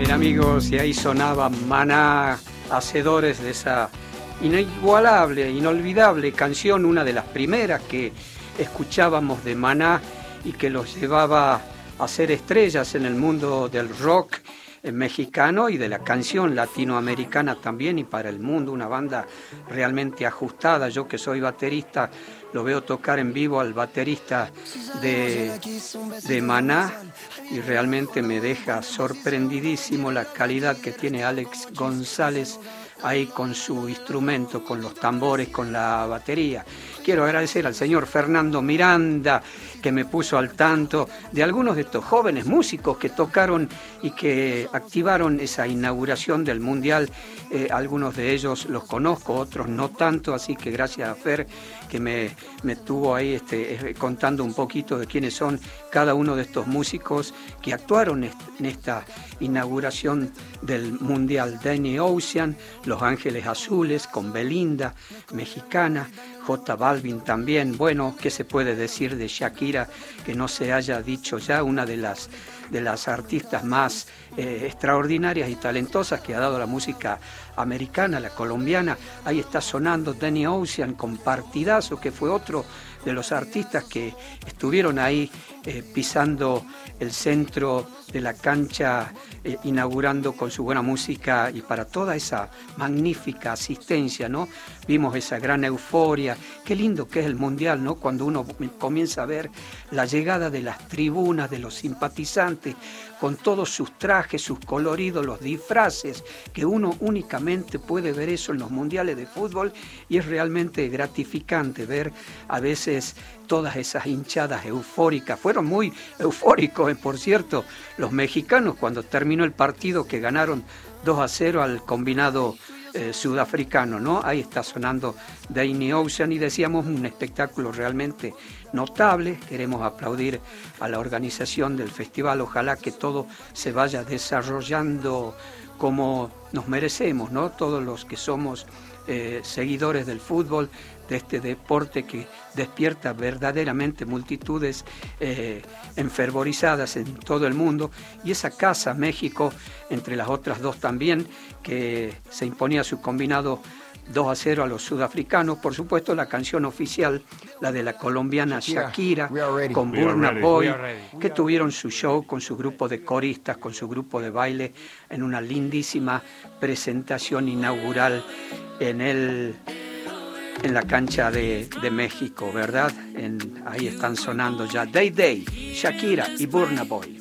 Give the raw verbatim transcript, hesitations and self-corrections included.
Bien, amigos, y ahí sonaba Maná, hacedores de esa inigualable, inolvidable canción, una de las primeras que escuchábamos de Maná y que los llevaba a ser estrellas en el mundo del rock mexicano y de la canción latinoamericana también, y para el mundo, una banda realmente ajustada. Yo, que soy baterista, lo veo tocar en vivo al baterista de, de Maná y realmente me deja sorprendidísimo la calidad que tiene Alex González ahí con su instrumento, con los tambores, con la batería. Quiero agradecer al señor Fernando Miranda, que me puso al tanto de algunos de estos jóvenes músicos que tocaron y que activaron esa inauguración del Mundial. Eh, algunos de ellos los conozco, otros no tanto, así que gracias a Fer, que me, me estuvo ahí este, contando un poquito de quiénes son cada uno de estos músicos que actuaron en esta inauguración del Mundial. Danny Ocean, Los Ángeles Azules, con Belinda, mexicana, J Balvin también. Bueno, ¿qué se puede decir de Shakira que no se haya dicho ya? Una de las, de las artistas más eh, extraordinarias y talentosas que ha dado la música americana, la colombiana. Ahí está sonando Danny Ocean con Partidazo, que fue otro de los artistas que estuvieron ahí eh, pisando el centro de la cancha, eh, inaugurando con su buena música y para toda esa magnífica asistencia, ¿no? Vimos esa gran euforia. Qué lindo que es el Mundial, ¿no? Cuando uno comienza a ver la llegada de las tribunas, de los simpatizantes, con todos sus trajes, sus coloridos, los disfraces, que uno únicamente puede ver eso en los mundiales de fútbol, y es realmente gratificante ver a veces todas esas hinchadas eufóricas. Fueron muy eufóricos, por cierto, los mexicanos cuando terminó el partido, que ganaron dos a cero al combinado eh, sudafricano, ¿no? Ahí está sonando Danny Ocean y decíamos un espectáculo realmente notable. Queremos aplaudir a la organización del festival. Ojalá que todo se vaya desarrollando como nos merecemos, ¿no? Todos los que somos eh, seguidores del fútbol, de este deporte que despierta verdaderamente multitudes eh, enfervorizadas en todo el mundo. Y esa casa, México, entre las otras dos también, que se imponía su combinado dos a cero a los sudafricanos. Por supuesto, la canción oficial, la de la colombiana Shakira, con Burna Boy, que tuvieron su show con su grupo de coristas, con su grupo de baile, en una lindísima presentación inaugural en el... en la cancha de, de México, ¿verdad? En, ahí están sonando ya Day Day, Shakira y Burna Boy.